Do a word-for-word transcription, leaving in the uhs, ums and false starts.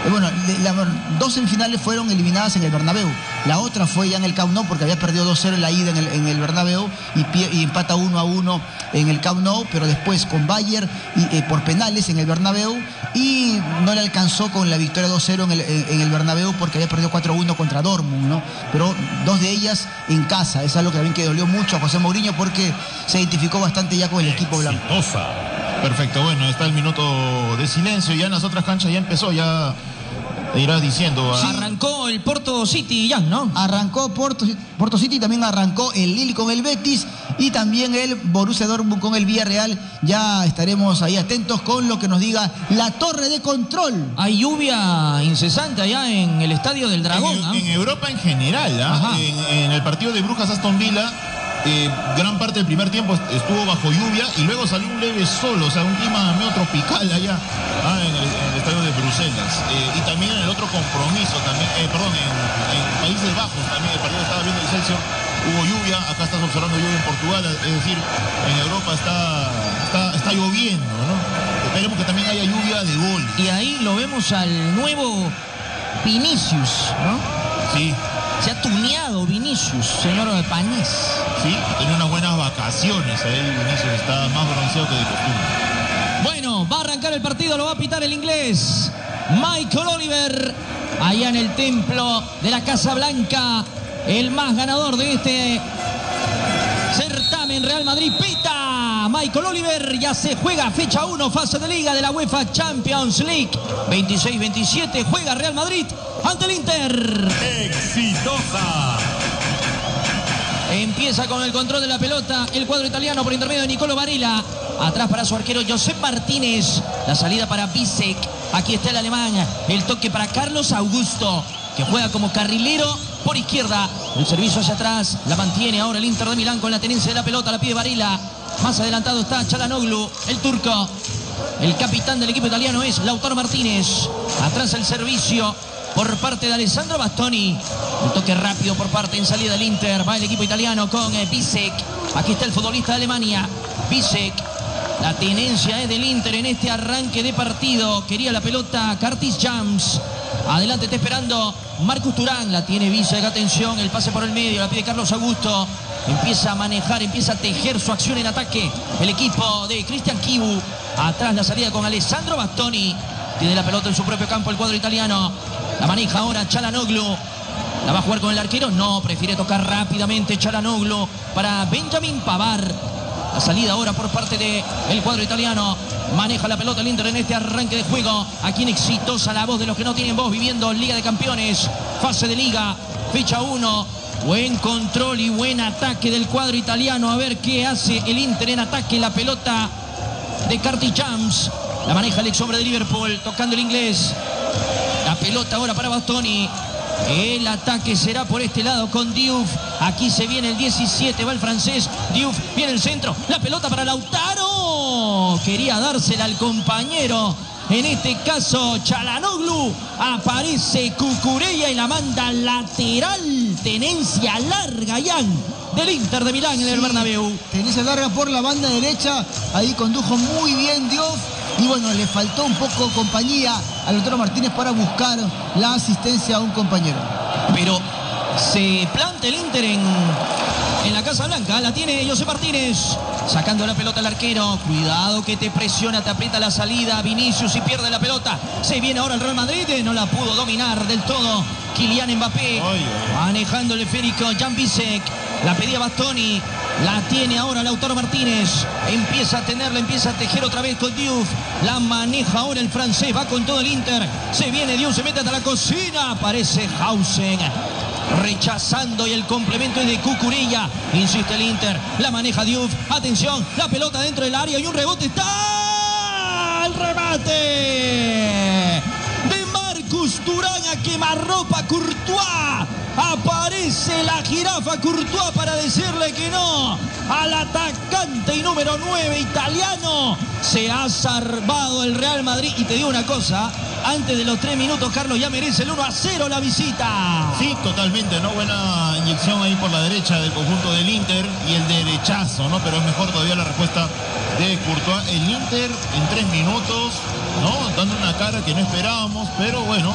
Eh, bueno, las dos semifinales fueron eliminadas en el Bernabéu. La otra fue ya en el Camp Nou porque había perdido dos cero en la ida en el, en el Bernabéu y, pie, y empata uno a uno en el Camp Nou, pero después con Bayern y, eh, por penales en el Bernabéu y no le alcanzó con la victoria dos cero en el, en, en el Bernabéu porque había perdido cuatro a uno contra Dortmund, ¿no? Pero dos de ellas en casa. Es algo que también que dolió mucho a José Mourinho porque se identificó bastante ya con el equipo blanco. Perfecto, bueno, está el minuto de silencio. Ya en las otras canchas ya empezó, ya irás diciendo. Sí. Arrancó el Porto City ya, ¿no? Arrancó Porto, Porto City, también arrancó el Lille con el Betis y también el Borussia Dortmund con el Villarreal. Ya estaremos ahí atentos con lo que nos diga la torre de control. Hay lluvia incesante allá en el Estadio del Dragón. En, ¿eh? en Europa en general, ¿eh? en, en el partido de Brujas Aston Villa. Eh, gran parte del primer tiempo estuvo bajo lluvia y luego salió un leve sol, o sea, un clima medio tropical allá ah, en, el, en el estadio de Bruselas. Eh, y también en el otro compromiso, también, eh, perdón, en, en Países Bajos también el partido estaba viendo el Excelsior, hubo lluvia, acá estás observando lluvia en Portugal, es decir, en Europa está, está, está lloviendo, ¿no? Esperemos que también haya lluvia de gol. Y ahí lo vemos al nuevo Vinicius, ¿no? Sí. Se ha tuneado Vinicius, señor Panés. Sí, tiene unas buenas vacaciones. Ahí Vinicius está más bronceado que de costumbre. Bueno, va a arrancar el partido, lo va a pitar el inglés Michael Oliver, allá en el templo de la Casa Blanca, el más ganador de este certamen. Real Madrid pita. Michael Oliver, ya se juega fecha uno, fase de liga de la UEFA Champions League. veintiséis veintisiete, juega Real Madrid ante el Inter. Exitosa. Empieza con el control de la pelota el cuadro italiano por intermedio de Nicolo Varela. Atrás para su arquero Josep Martínez. La salida para Bisek. Aquí está el alemán. El toque para Carlos Augusto, que juega como carrilero por izquierda. El servicio hacia atrás. La mantiene ahora el Inter de Milán con la tenencia de la pelota. La pide Varela. Más adelantado está Çalhanoğlu, el turco. El capitán del equipo italiano es Lautaro Martínez. Atrás el servicio por parte de Alessandro Bastoni. Un toque rápido por parte en salida del Inter. Va el equipo italiano con Bisek. Aquí está el futbolista de Alemania, Bisek. La tenencia es del Inter en este arranque de partido. Quería la pelota Curtis James. Adelante está esperando Marcus Thuram. La tiene Bisek. Atención, el pase por el medio. La pide Carlos Augusto. Empieza a manejar, empieza a tejer su acción en ataque el equipo de Cristian Chivu. Atrás la salida con Alessandro Bastoni. Tiene la pelota en su propio campo el cuadro italiano. La maneja ahora Çalhanoğlu. ¿La va a jugar con el arquero? No, prefiere tocar rápidamente Çalhanoğlu para Benjamin Pavard. La salida ahora por parte del cuadro italiano. Maneja la pelota el Inter en este arranque de juego. Aquí en Exitosa, la voz de los que no tienen voz, viviendo Liga de Campeones. Fase de Liga, fecha uno. Buen control y buen ataque del cuadro italiano. A ver qué hace el Inter en ataque. La pelota de Curtis James. La maneja el ex hombre de Liverpool, tocando el inglés. La pelota ahora para Bastoni. El ataque será por este lado con Diouf. Aquí se viene el diecisiete, va el francés. Diouf, viene el centro. La pelota para Lautaro. Quería dársela al compañero. En este caso, Çalhanoğlu. Aparece Cucurella y la manda lateral. Tenencia larga, Jan, del Inter de Milán en el sí, Bernabéu. Tenencia larga por la banda derecha. Ahí condujo muy bien Diouf. Y bueno, le faltó un poco compañía a Lautaro Martínez para buscar la asistencia a un compañero. Pero se planta el Inter en, en la Casa Blanca. La tiene José Martínez. Sacando la pelota al arquero. Cuidado que te presiona, te aprieta la salida. Vinicius y pierde la pelota. Se viene ahora el Real Madrid. No la pudo dominar del todo Kylian Mbappé. Manejando el esférico Jan Bisek. La pedía Bastoni. La tiene ahora Lautaro Martínez. Empieza a tenerla, empieza a tejer otra vez con Diouf. La maneja ahora el francés. Va con todo el Inter. Se viene Diouf, se mete hasta la cocina. Aparece Hausen. Rechazando y el complemento es de Cucurella. Insiste el Inter. La maneja Diouf. Atención, la pelota dentro del área y un rebote. ¡Está! ¡El remate! De Marcus Thuram a quemarropa Courtois. Aparece la jirafa Courtois para decirle que no al atacante y número nueve italiano. Se ha salvado el Real Madrid. Y te digo una cosa, antes de los tres minutos, Carlos, ya merece el uno a cero la visita. Sí, totalmente, ¿no? Buena inyección ahí por la derecha del conjunto del Inter y el derechazo, ¿no? Pero es mejor todavía la respuesta de Courtois. El Inter en tres minutos, ¿no? Dando una cara que no esperábamos, pero bueno.